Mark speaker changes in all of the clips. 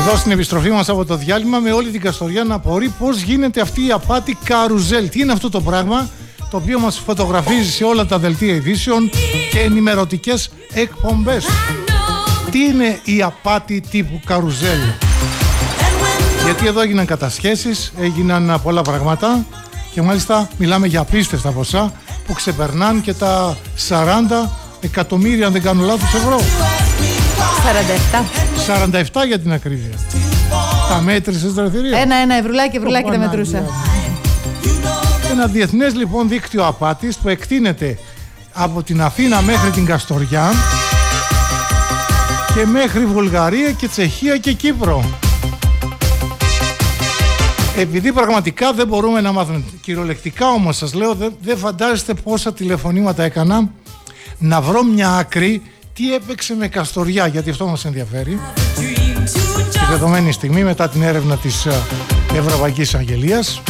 Speaker 1: Εδώ στην επιστροφή μας από το διάλειμμα, με όλη την Καστοριά να απορεί πώς γίνεται αυτή η απάτη καρουζέλ. Τι είναι αυτό το πράγμα το οποίο μας φωτογραφίζει σε όλα τα δελτία ειδήσεων και ενημερωτικές εκπομπές? Τι είναι η απάτη τύπου καρουζέλ? Γιατί εδώ έγιναν κατασχέσεις, έγιναν πολλά πράγματα και μάλιστα μιλάμε για απίστευτα ποσά που ξεπερνάνε και τα 40 εκατομμύρια, αν δεν κάνω λάθος, ευρώ. 47 για την ακρίβεια. Τα μέτρησες το ευθυρίο?
Speaker 2: Ένα ευρουλάκι τα μετρούσα.
Speaker 1: Ένα διεθνές λοιπόν δίκτυο απάτης που εκτείνεται από την Αθήνα μέχρι την Καστοριά και μέχρι Βουλγαρία και Τσεχία και Κύπρο. Επειδή πραγματικά δεν μπορούμε να μάθουμε, κυριολεκτικά όμως σας λέω, δεν φαντάζεστε πόσα τηλεφωνήματα έκανα να βρω μια άκρη τι έπαιξε με Καστοριά, γιατί αυτό μας ενδιαφέρει τη δεδομένη στιγμή μετά την έρευνα της Ευρωπαϊκής Αγγελίας.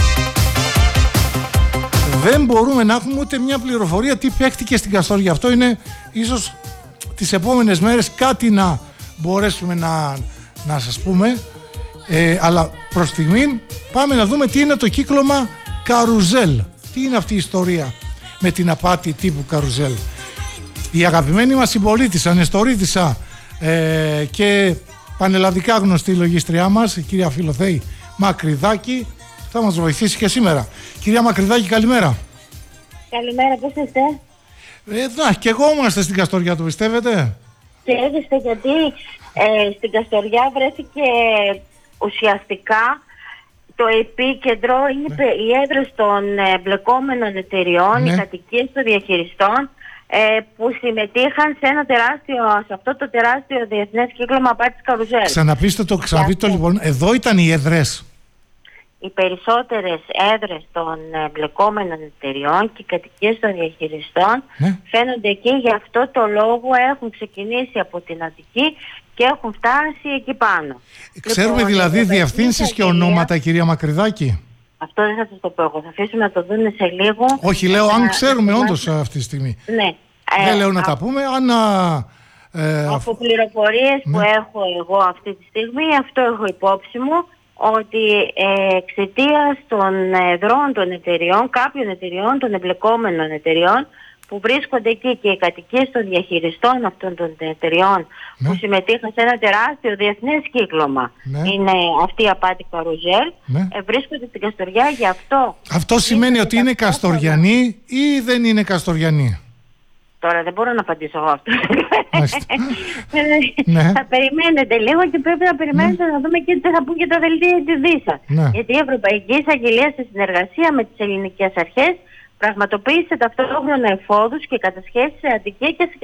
Speaker 1: Δεν μπορούμε να έχουμε ούτε μια πληροφορία τι παίχτηκε στην Καστοριά. Αυτό είναι ίσως τις επόμενες μέρες κάτι να μπορέσουμε να σας πούμε, αλλά προς στιγμήν πάμε να δούμε τι είναι το κύκλωμα καρουζέλ. Τι είναι αυτή η ιστορία με την απάτη τύπου καρουζέλ? Η αγαπημένη μας συμπολίτησα, νεστορίτησα και πανελλαδικά γνωστή λογίστριά μας, η κυρία Φιλοθέη Μακρυδάκη, θα μας βοηθήσει και σήμερα. Κυρία Μακρυδάκη, καλημέρα.
Speaker 3: Καλημέρα, πώς είστε?
Speaker 1: Και εγώ είμαστε στην Καστοριά, το πιστεύετε?
Speaker 3: Πιστεύετε, γιατί στην Καστοριά βρέθηκε ουσιαστικά το επίκεντρο, είναι οι έδρες των μπλεκόμενων εταιριών, οι κατοικίες των διαχειριστών, που συμμετείχαν σε αυτό το τεράστιο διεθνές κύκλωμα απάτης καρουζέλ.
Speaker 1: Ξαναπείτε το λοιπόν, εδώ ήταν οι έδρες.
Speaker 3: Οι περισσότερες έδρες των μπλεκόμενων εταιριών και οι κατοικίες των διαχειριστών φαίνονται εκεί, γι' αυτό το λόγο έχουν ξεκινήσει από την Αττική και έχουν φτάσει εκεί πάνω.
Speaker 1: Ξέρουμε λοιπόν, δηλαδή διευθύνσεις και ονόματα, κυρία Μακρυδάκη?
Speaker 3: Αυτό δεν θα σας το πω εγώ, θα αφήσουμε να το δουν σε λίγο.
Speaker 1: Όχι, λέω αν ξέρουμε όντως αυτή τη στιγμή.
Speaker 3: Ναι.
Speaker 1: Δεν λέω να τα πούμε, αν...
Speaker 3: από πληροφορίες που έχω εγώ αυτή τη στιγμή, αυτό έχω υπόψη μου, ότι εξαιτίας των εδρών των εταιριών, κάποιων εταιριών, των εμπλεκόμενων εταιριών, που βρίσκονται εκεί και οι κατοικίες των διαχειριστών αυτών των εταιριών που συμμετείχαν σε ένα τεράστιο διεθνές κύκλωμα, είναι αυτή η απάτη καρουζέλ, βρίσκονται στην Καστοριά, γι' αυτό.
Speaker 1: Αυτό σημαίνει ότι είναι Καστοριανοί ή δεν είναι Καστοριανοί?
Speaker 3: Τώρα δεν μπορώ να απαντήσω εγώ αυτό. Θα περιμένετε λίγο και πρέπει να περιμένετε να δούμε και τι θα πούν και τα δελτία ειδήσεων. Γιατί η Ευρωπαϊκή Εισαγγελία, σε συνεργασία με τις ελληνικές αρχές, πραγματοποίησε ταυτόχρονα εφόδους και κατασχέσεις σε Αττική και